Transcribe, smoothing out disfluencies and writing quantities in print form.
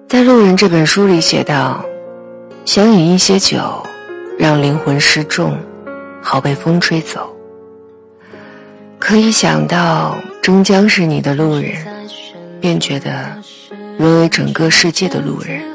在《路人》这本书里写道，想饮一些酒，让灵魂失重，好被风吹走。可以想到终将是你的路人，便觉得沦为整个世界的路人。